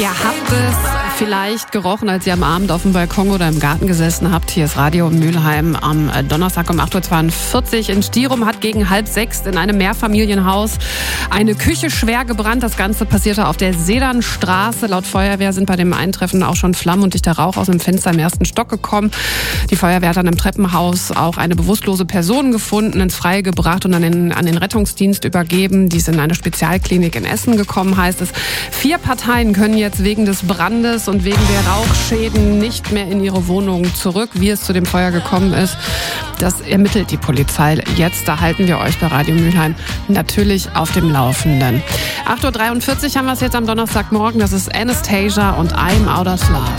Ja, habt es vielleicht gerochen, als ihr am Abend auf dem Balkon oder im Garten gesessen habt? Hier ist Radio Mülheim am Donnerstag um 8.42 Uhr. In Stirum hat gegen 5:30 in einem Mehrfamilienhaus eine Küche schwer gebrannt. Das Ganze passierte auf der Sedernstraße. Laut Feuerwehr sind bei dem Eintreffen auch schon Flammen und dichter Rauch aus dem Fenster im ersten Stock gekommen. Die Feuerwehr hat dann im Treppenhaus auch eine bewusstlose Person gefunden, ins Freie gebracht und an den Rettungsdienst übergeben. Die ist in eine Spezialklinik in Essen gekommen, heißt es. 4 Parteien können jetzt wegen des Brandes und wegen der Rauchschäden nicht mehr in ihre Wohnungen zurück. Wie es zu dem Feuer gekommen ist, das ermittelt die Polizei jetzt. Da halten wir euch bei Radio Mülheim natürlich auf dem Laufenden. 8.43 Uhr haben wir es jetzt am Donnerstagmorgen. Das ist Anastasia und I'm Out of Love.